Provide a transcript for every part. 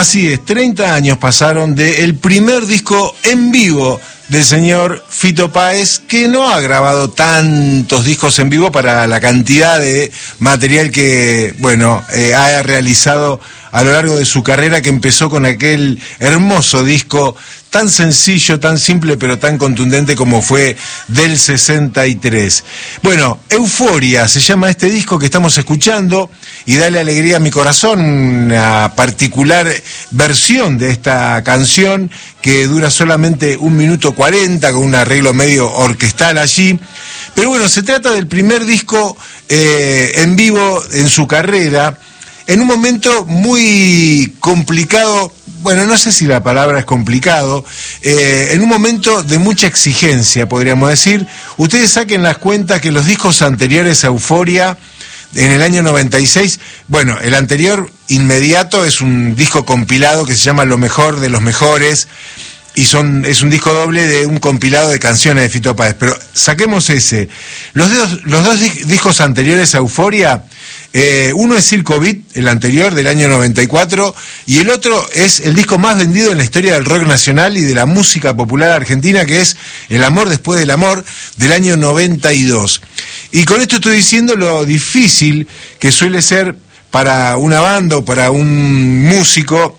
Así es, 30 años pasaron del primer disco en vivo del señor Fito Páez, que no ha grabado tantos discos en vivo para la cantidad de material que, ha realizado a lo largo de su carrera, que empezó con aquel hermoso disco tan sencillo, tan simple, pero tan contundente como fue del 63. Bueno, Euforia se llama este disco que estamos escuchando, y Dale Alegría a mi Corazón, una particular versión de esta canción que dura solamente 1 minuto 40, con un arreglo medio orquestal allí. Pero bueno, se trata del primer disco en vivo en su carrera, en un momento muy complicado. Bueno, no sé si la palabra es complicado, en un momento de mucha exigencia, podríamos decir. Ustedes saquen las cuentas que los discos anteriores a Euforia, en el año 96, bueno, el anterior inmediato es un disco compilado que se llama Lo Mejor de los Mejores, y es un disco doble de un compilado de canciones de Fito Páez, pero saquemos ese. Los dos discos anteriores a Euforia, uno es Circo Beat, el anterior, del año 94, y el otro es el disco más vendido en la historia del rock nacional y de la música popular argentina, que es El Amor Después del Amor, del año 92. Y con esto estoy diciendo lo difícil que suele ser para una banda o para un músico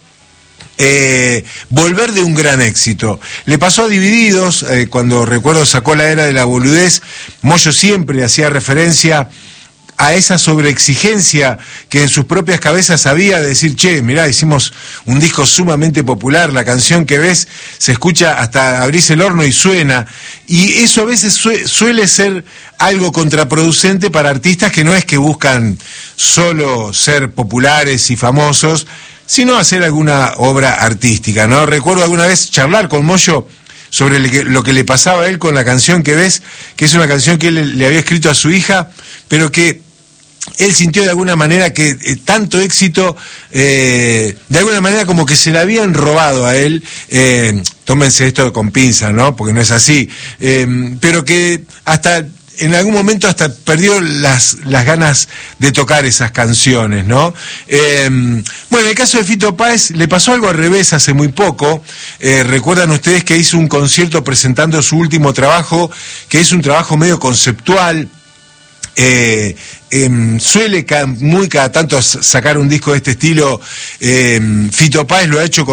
volver de un gran éxito. Le pasó a Divididos, cuando recuerdo sacó La Era de la Boludez. Moyo siempre hacía referencia a esa sobreexigencia que en sus propias cabezas había, de decir, che, mirá, hicimos un disco sumamente popular, la canción que ves se escucha hasta abrís el horno y suena, y eso a veces suele ser algo contraproducente para artistas que no es que buscan solo ser populares y famosos, sino hacer alguna obra artística, ¿no? Recuerdo alguna vez charlar con Moyo sobre lo que le pasaba a él con la canción que ves, que es una canción que él le había escrito a su hija, pero que él sintió de alguna manera que tanto éxito, de alguna manera como que se la habían robado a él, tómense esto con pinzas, ¿no? Porque no es así, pero que hasta en algún momento hasta perdió las ganas de tocar esas canciones, ¿no? Bueno, en el caso de Fito Páez le pasó algo al revés hace muy poco. Recuerdan ustedes que hizo un concierto presentando su último trabajo, que es un trabajo medio conceptual. Suele muy cada tanto sacar un disco de este estilo. Fito Páez lo ha hecho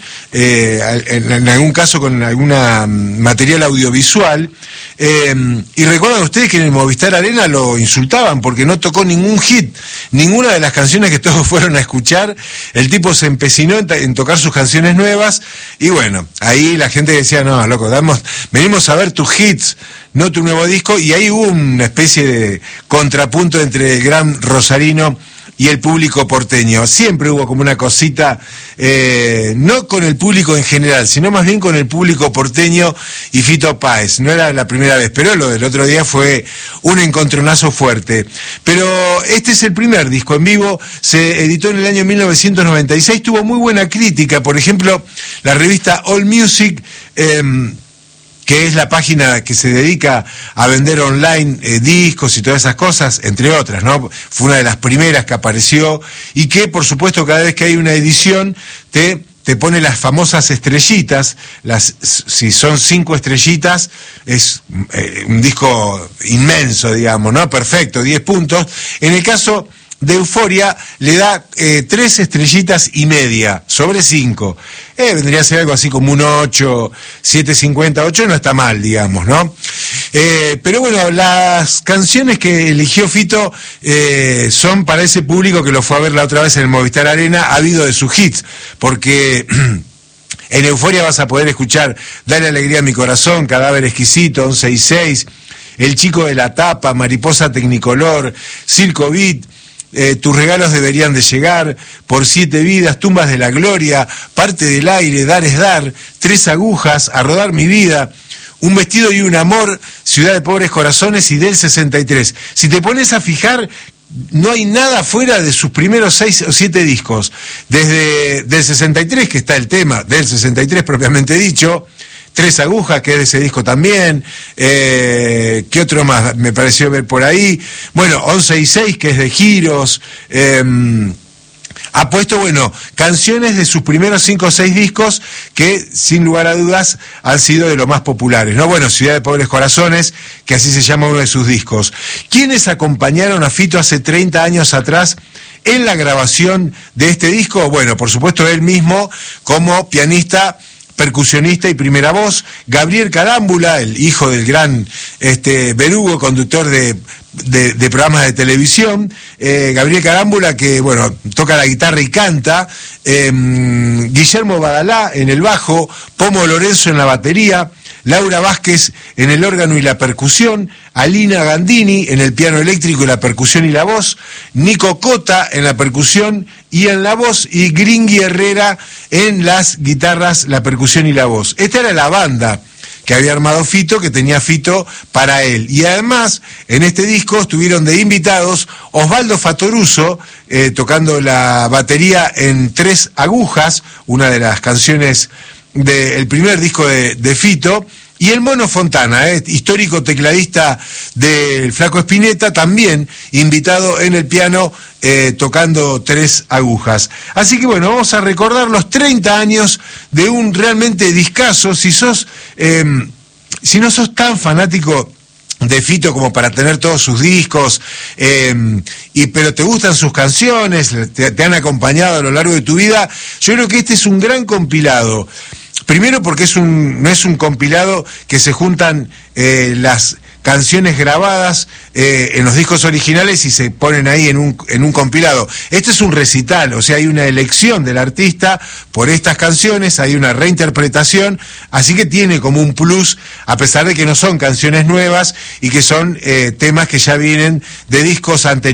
en algún caso con alguna material audiovisual, y recuerdan ustedes que en el Movistar Arena lo insultaban porque no tocó ningún hit, ninguna de las canciones que todos fueron a escuchar. El tipo se empecinó en tocar sus canciones nuevas, y bueno, ahí la gente decía, no, loco, venimos a ver tus hits, no tu nuevo disco. Y ahí hubo una especie de contrapunto entre el gran rosarino y el público porteño. Siempre hubo como una cosita, no con el público en general, sino más bien con el público porteño y Fito Páez. No era la primera vez, pero lo del otro día fue un encontronazo fuerte. Pero este es el primer disco en vivo, se editó en el año 1996, tuvo muy buena crítica. Por ejemplo, la revista All Music, que es la página que se dedica a vender online discos y todas esas cosas, entre otras, ¿no? Fue una de las primeras que apareció, y que, por supuesto, cada vez que hay una edición, te pone las famosas estrellitas. Si son 5 estrellitas, es un disco inmenso, digamos, ¿no? Perfecto, 10 puntos. En el caso de Euforia le da 3 estrellitas y media sobre 5. Vendría a ser algo así como un 8, 7.50, 8 no está mal, digamos, ¿no? Pero bueno, las canciones que eligió Fito son para ese público que lo fue a ver la otra vez en el Movistar Arena, habido de sus hits, porque en Euforia vas a poder escuchar Dale Alegría a mi Corazón, Cadáver Exquisito, 11 y 6, El Chico de la Tapa, Mariposa Tecnicolor, Circo Beat, Tus regalos deberían de llegar, Por 7 vidas, Tumbas de la gloria, Parte del aire, Dar es dar, 3 agujas, A rodar mi vida, Un vestido y un amor, Ciudad de pobres corazones y del 63. Si te pones a fijar, no hay nada fuera de sus primeros 6 o 7 discos. Desde del 63, que está el tema del 63 propiamente dicho, 3 agujas, que es de ese disco también. ¿Qué otro más me pareció ver por ahí? Bueno, 11 y 6, que es de Giros. ha puesto, bueno, canciones de sus primeros 5 o 6 discos que, sin lugar a dudas, han sido de los más populares, ¿no? Bueno, Ciudad de Pobres Corazones, que así se llama uno de sus discos. ¿Quiénes acompañaron a Fito hace 30 años atrás en la grabación de este disco? Bueno, por supuesto, él mismo como pianista, percusionista y primera voz. Gabriel Carámbula, el hijo del gran Berugo, conductor de programas de televisión. Gabriel Carámbula, que bueno, toca la guitarra y canta. Guillermo Badalá en el bajo, Pomo Lorenzo en la batería, Laura Vázquez en el órgano y la percusión, Alina Gandini en el piano eléctrico y la percusión y la voz, Nico Cota en la percusión y en la voz, y Gringui Herrera en las guitarras, la percusión y la voz. Esta era la banda que había armado Fito, que tenía Fito para él. Y además, en este disco estuvieron de invitados Osvaldo Fattoruso, tocando la batería en 3 agujas, una de las canciones del primer disco de Fito, y el Mono Fontana, histórico tecladista del Flaco Spinetta, también invitado en el piano, tocando 3 agujas. Así que bueno, vamos a recordar los 30 años de un realmente discazo. Si no sos tan fanático de Fito como para tener todos sus discos, pero te gustan sus canciones, te han acompañado a lo largo de tu vida, yo creo que este es un gran compilado. Primero porque no es un compilado que se juntan las canciones grabadas en los discos originales y se ponen ahí en un compilado. Este es un recital, o sea, hay una elección del artista por estas canciones, hay una reinterpretación, así que tiene como un plus, a pesar de que no son canciones nuevas y que son temas que ya vienen de discos anteriores.